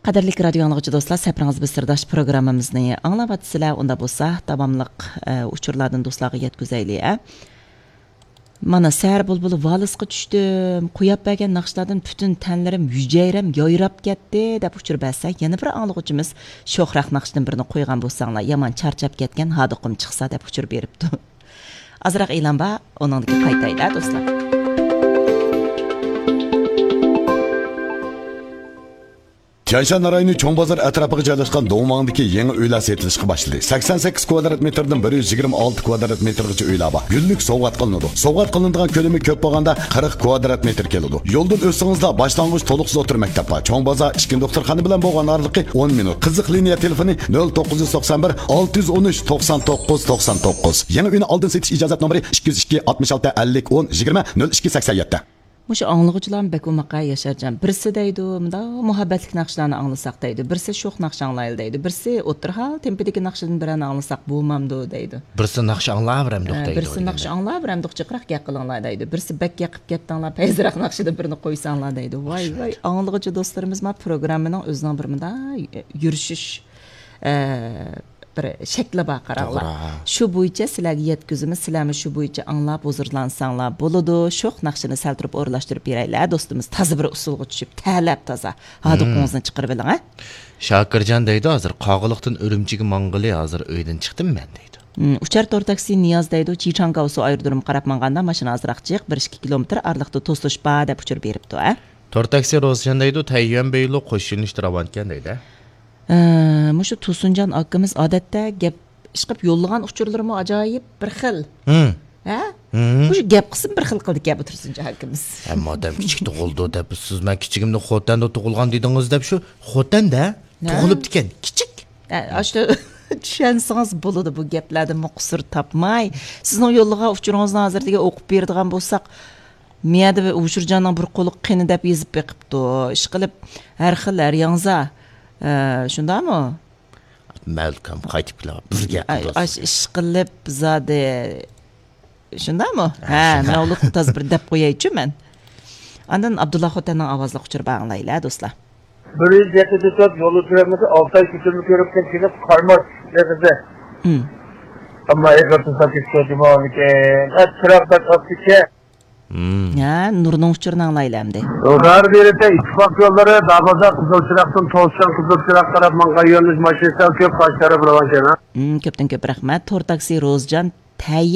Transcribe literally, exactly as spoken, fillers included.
Qadirlik radio anlıqçı dostlar, səpiriniz bir sirdaş programımızını anlavatısılar, onda bolsa, davamlıq uçurlardan dostlarga yetküzəyliyə. Mana səhər bulbulu valisqa düşdüm, qoyab bəgən naqşlardan bütün tənlərim, yücəyrəm, yoyrab getdi, deb uçur bəsək. Yana bir anlıqçımız şoxraq naqşdan birini qoyğan bolsаңlar, yaman charchab ketgan hadiqim chiqsa deb uçur beribdi. Azraq e'lon ba, onunki qaytaylar dostlar. Tianshan rayoni Cho'ng bozor atrofiga joylashgan Do'ngmangdagi yangi uylar setilishga boshladi. sakson sakkiz kvadrat metrdan bir yuz yigirma olti kvadrat metrgacha uylar bor. Gullik sovg'at qilinadi. Sovg'at qilinadigan ko'lami ko'p bo'lganda qirq kvadrat metr keladi. Yo'ldan o'tsingizda boshlang'ich to'liqsiz o'tir maktab bor. Cho'ng bozor ichki doktorxona bilan bo'lgan oraliqi o'n minut. Qiziq liniya telefoni nol to'qqiz yuz to'qson bir olti yuz o'n uch to'qson to'qqiz to'qson to'qqiz. Yangi uyni oldin setish ijozat nomeri ikki yuz ikki oltmish olti ellik o'n yigirma nol ikki sakson yetti. Muş anlıqçılarım bək umaqqa yaşarcan. Birisi deydi, mında muhabbetlik naqşlarını anlasaq deydi. Birisi şox naqş anlayıl deydi. Birisi oturhal tempedeki naqşdan birini anlasaq bulmamdı deydi. Birisi naqş anlayıramdık deydi. Birisi naqş anlayıramdık çıqıraq yaqılınlar deydi. Birisi bək yaqıb getdinlar, peyziraq naqşıda birini qoysanlar deydi. Vay vay, anlıqçı dostlarımız ma programının özünün bir mında yürüşüş bir şekli var qaraqlar. Şu bo'yicha sizlarga yetkizimiz, sizlarmi shu bo'yicha anglab huzurlansanlar bo'ladi. Sho'x naqshini saltirib o'rlashtirib beraylar. Do'stimiz toza bir usulga tushib, talab toza. Hadiqingizni chiqarib oling, ha? Shokirjon deydi, hozir Qogiqlikdan Urumchiga mang'ili hozir uydan chiqdim men deydi. Uchar tortaksi Niyoz deydi, Chichanka usu ayirdirim qarab manganda mashina azroq chiq, bir ikki kilometr ariqda to'sish ba deb uchirib beribdi, ha? Tortaksi Rozjan deydi, Tayyon beyli qo'shilishdi ravonkan deydi. Mushu Tusunjon akamiz odatda gap ishqib yo'llagan uchurlarimi ajoyib bir xil. Ha? Mushu gap qism bir xil qildi gap Tusunjon akamiz. Ammo odam kichik tug'ildi deb siz men kichigimni Xotanda tug'ilgan dedingiz deb shu Xotanda tug'ilibdi ekan, kichik. Ashta tushunsangiz bo'ladi bu gaplarda muqsir topmay. Sizning yo'llagan uchuringizni hozirga o'qib beradigan bo'lsak, miyada va uchurjonning bir qo'li qini deb yozib beqibdi. Ish qilib har xil har yangza shundami? Malkam qaytib kelib birga ash ish qilib zade shundami? Ha, mavlud taz bir deb qo'yaychi men. Andan Abdullah Xotanning ovozli quchirib anglaylar do'stlar. bir yuz yetti tot yo'l o'tiramiz, olti oy kutilib ko'ribdan kelib qarmoq dedi. Hm. Amma e'tibor sakkiz so'zimon ekan. Atrofda topkicha Ya, Nurning uchurini anglaylamdi. Ular berete ittifaq yo'llari Dağbaza Qizilchiroqdan To'shan Qizilchiroq taraf manga yo'lnish mashinasi ko'p qash taraf ravan ekan. Hm, ko'pdan ko'p rahmat. To'r taksi Rozjan